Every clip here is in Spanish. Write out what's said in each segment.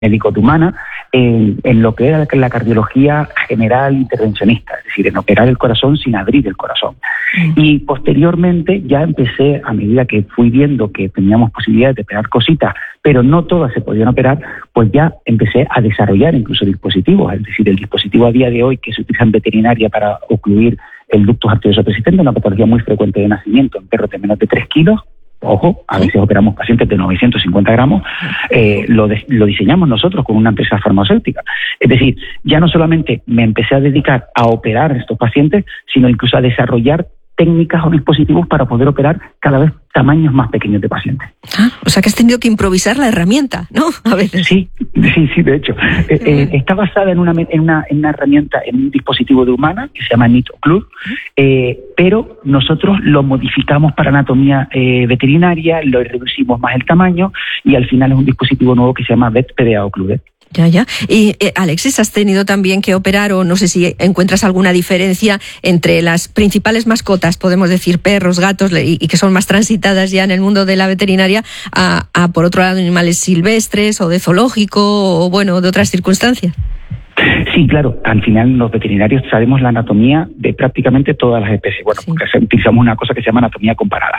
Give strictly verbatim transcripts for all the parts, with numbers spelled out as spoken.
médicos de Humana en, en lo que era la cardiología general intervencionista, es decir, en operar el corazón sin abrir el corazón. Mm. Y posteriormente ya empecé, a medida que fui viendo que teníamos posibilidades de operar cositas, pero no todas se podían operar, pues ya empecé a desarrollar incluso dispositivos, es decir, el dispositivo a día de hoy que se utiliza en veterinaria para ocluir el ductus arterioso persistente, una patología muy frecuente de nacimiento en perros de menos de tres kilos. Ojo, a veces operamos pacientes de novecientos cincuenta gramos, eh, lo, de, lo diseñamos nosotros con una empresa farmacéutica. Es decir, ya no solamente me empecé a dedicar a operar a estos pacientes, sino incluso a desarrollar técnicas o dispositivos para poder operar cada vez tamaños más pequeños de pacientes. Ah, o sea que has tenido que improvisar la herramienta, ¿no? A veces. Sí, sí, sí, de hecho. Eh, eh, está basada en una, en, una, en una herramienta, en un dispositivo de Humana que se llama NITOclub, eh, pero nosotros lo modificamos para anatomía eh, veterinaria, lo reducimos más el tamaño y al final es un dispositivo nuevo que se llama VetPDA-Occluder. Ya, ya. Y eh, Alexis, ¿has tenido también que operar o no sé si encuentras alguna diferencia entre las principales mascotas, podemos decir perros, gatos, y, y que son más transitadas ya en el mundo de la veterinaria, a, a por otro lado animales silvestres o de zoológico o bueno, de otras circunstancias? Sí, claro, al final los veterinarios sabemos la anatomía de prácticamente todas las especies, bueno, sí. Porque utilizamos una cosa que se llama anatomía comparada.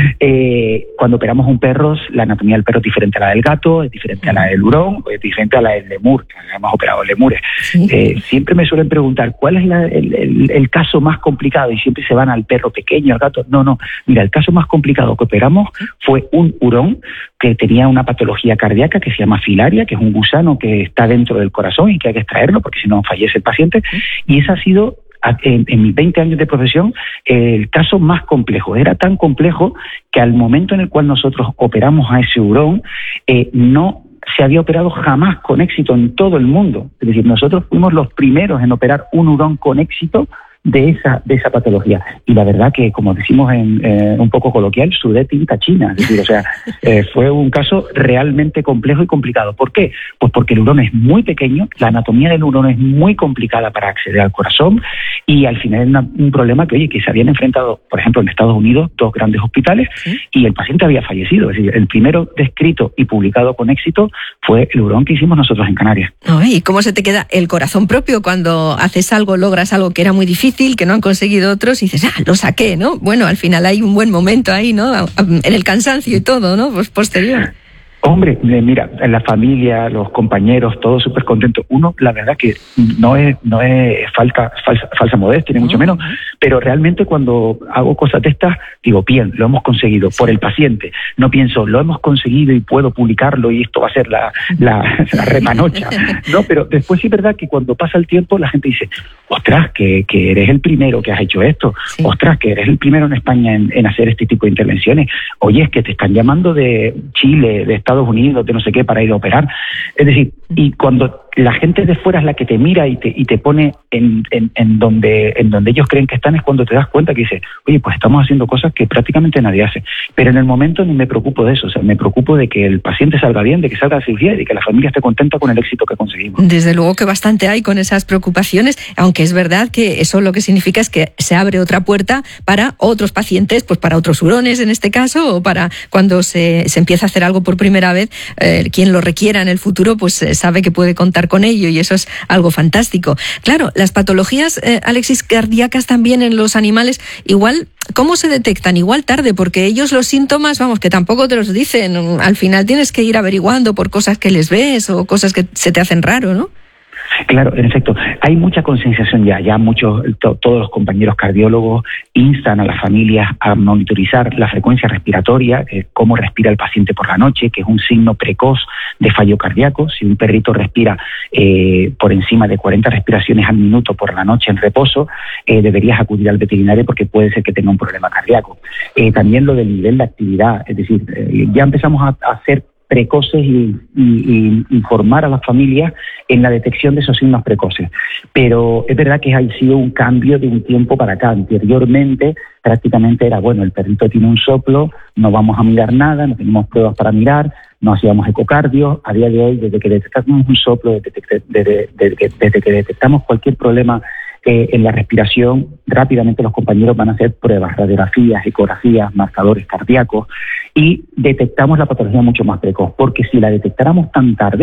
Eh, cuando operamos un perro, la anatomía del perro es diferente a la del gato, es diferente sí. a la del hurón, es diferente a la del lemur, que hemos operado lemures. Sí. Eh, siempre me suelen preguntar, ¿cuál es la, el, el, el caso más complicado? Y siempre se van al perro pequeño, al gato. No, no, mira, el caso más complicado que operamos fue un hurón que tenía una patología cardíaca que se llama filaria, que es un gusano que está dentro del corazón y que hay que extraerlo porque si no fallece el paciente, y ese ha sido en, en mis veinte años de profesión el caso más complejo. Era tan complejo que al momento en el cual nosotros operamos a ese hurón eh, no se había operado jamás con éxito en todo el mundo. Es decir, nosotros fuimos los primeros en operar un hurón con éxito de esa de esa patología. Y la verdad que, como decimos en eh, un poco coloquial, sudé tinta china. Es decir, o sea, eh, fue un caso realmente complejo y complicado. ¿Por qué? Pues porque el hurón es muy pequeño, la anatomía del hurón es muy complicada para acceder al corazón y al final es una, un problema que, oye, que se habían enfrentado, por ejemplo, en Estados Unidos, dos grandes hospitales, ¿sí? Y el paciente había fallecido. Es decir, el primero descrito y publicado con éxito fue el hurón que hicimos nosotros en Canarias. ¿Y cómo se te queda el corazón propio cuando haces algo, logras algo que era muy difícil, que no han conseguido otros, y dices, ah, lo saqué, ¿no? Bueno, al final hay un buen momento ahí, ¿no? En el cansancio y todo, ¿no? Pues posterior. Hombre, mira, la familia, los compañeros, todos súper contentos. Uno, la verdad que no es no es falta, falsa, falsa modestia, ni mucho menos, pero realmente cuando hago cosas de estas, digo, bien, lo hemos conseguido por el paciente. No pienso, lo hemos conseguido y puedo publicarlo y esto va a ser la, la, la remanocha. No, pero después sí es verdad que cuando pasa el tiempo la gente dice, ostras, que, que eres el primero que has hecho esto. Sí. Ostras, que eres el primero en España en, en hacer este tipo de intervenciones. Oye, es que te están llamando de Chile, de Estados Unidos, de no sé qué, para ir a operar. Es decir, y cuando la gente de fuera es la que te mira y te y te pone en, en, en donde en donde ellos creen que están, es cuando te das cuenta que dices, oye, pues estamos haciendo cosas que prácticamente nadie hace. Pero en el momento ni me preocupo de eso, o sea, me preocupo de que el paciente salga bien, de que salga de cirugía y de que la familia esté contenta con el éxito que conseguimos. Desde luego que bastante hay con esas preocupaciones, aunque es verdad que eso lo que significa es que se abre otra puerta para otros pacientes, pues para otros hurones en este caso, o para cuando se, se empieza a hacer algo por primera vez, eh, quien lo requiera en el futuro, pues eh, sabe que puede contar con ello y eso es algo fantástico. Claro, las patologías, eh, Alexis, cardíacas también en los animales, igual, ¿cómo se detectan? Igual tarde, porque ellos los síntomas, vamos, que tampoco te los dicen. Al final tienes que ir averiguando por cosas que les ves o cosas que se te hacen raro, ¿no? Claro, en efecto, hay mucha concienciación ya, ya muchos, to, todos los compañeros cardiólogos instan a las familias a monitorizar la frecuencia respiratoria, eh, cómo respira el paciente por la noche, que es un signo precoz de fallo cardíaco. Si un perrito respira eh, por encima de cuarenta respiraciones al minuto por la noche en reposo, eh, deberías acudir al veterinario porque puede ser que tenga un problema cardíaco. Eh, también lo del nivel de actividad, es decir, eh, ya empezamos a, a hacer precoces y, y, y informar a las familias en la detección de esos signos precoces. Pero es verdad que ha sido un cambio de un tiempo para acá. Anteriormente prácticamente era, bueno, el perrito tiene un soplo, no vamos a mirar nada, no tenemos pruebas para mirar, no hacíamos ecocardio. A día de hoy, desde que detectamos un soplo, desde que, desde, desde, desde que detectamos cualquier problema eh, en la respiración, rápidamente los compañeros van a hacer pruebas, radiografías, ecografías, marcadores cardíacos y detectamos la patología mucho más precoz, porque si la detectáramos tan tarde,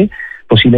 posible